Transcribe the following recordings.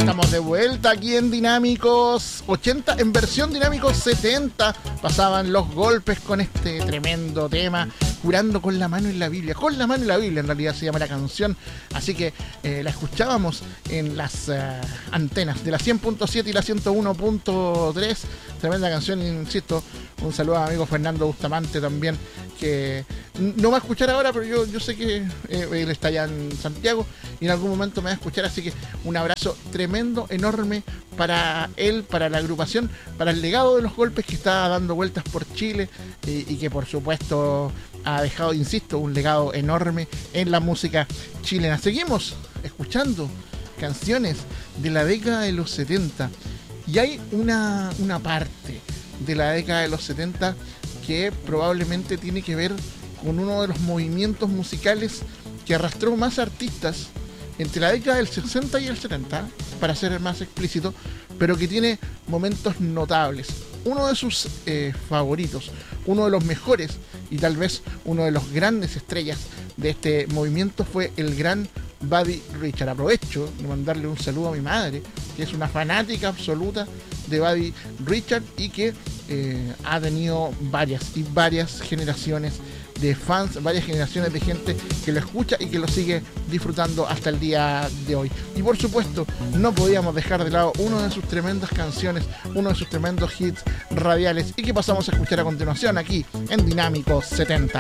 Estamos de vuelta aquí en Dinámicos 80, en versión Dinámicos 70. Pasaban Los Golpes con este tremendo tema, Jurando con la mano en la Biblia. Con la mano en la Biblia, en realidad se llama la canción. Así que la escuchábamos en las antenas de la 100.7 y la 101.3. Tremenda canción, insisto. Un saludo a mi amigo Fernando Bustamante también, que no va a escuchar ahora, pero yo sé que él está allá en Santiago y en algún momento me va a escuchar, así que un abrazo tremendo, enorme para él, para la agrupación, para el legado de Los Golpes que está dando vueltas por Chile y que por supuesto ha dejado, insisto, un legado enorme en la música chilena. Seguimos escuchando canciones de la década de los 70 y hay una parte de la década de los 70 que probablemente tiene que ver con uno de los movimientos musicales que arrastró más artistas entre la década del 60 y el 70, para ser más explícito, pero que tiene momentos notables. Uno de sus favoritos, uno de los mejores y tal vez uno de los grandes estrellas de este movimiento fue el gran Buddy Richard. Aprovecho de mandarle un saludo a mi madre, que es una fanática absoluta de Buddy Richard y que ha tenido varias generaciones de fans, varias generaciones de gente que lo escucha y que lo sigue disfrutando hasta el día de hoy. Y por supuesto, no podíamos dejar de lado una de sus tremendas canciones, uno de sus tremendos hits radiales y que pasamos a escuchar a continuación aquí en Dinámicos 70.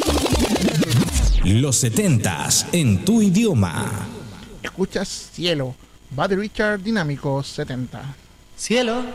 Los 70s en tu idioma. Escuchas Cielo, Buddy Richard, Dinámicos 70. Cielo,